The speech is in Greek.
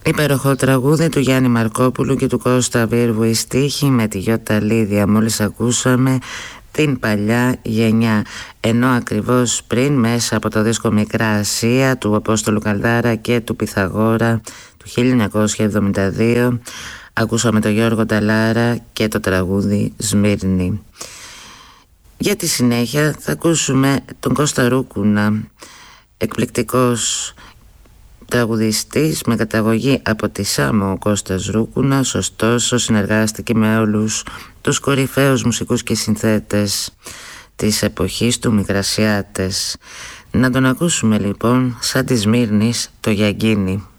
Υπέροχο τραγούδι του Γιάννη Μαρκόπουλου και του Κώστα Βίρβου η στίχη, με τη Γιώτα Λίδια. Μόλις ακούσαμε την παλιά γενιά, ενώ ακριβώς πριν, μέσα από το δίσκο Μικρά Ασία του Απόστολου Καλδάρα και του Πυθαγόρα του 1972, ακούσαμε τον Γιώργο Νταλάρα και το τραγούδι Σμύρνη. Για τη συνέχεια θα ακούσουμε τον Κώστα Ρούκουνα, εκπληκτικός τραγουδιστής με καταγωγή από τη Σάμο ο Κώστας Ρούκουνας. Ωστόσο συνεργάστηκε με όλους τους κορυφαίους μουσικούς και συνθέτες της εποχής του, Μικρασιάτες. Να τον ακούσουμε λοιπόν σαν τη Σμύρνης το Γιαγκίνι.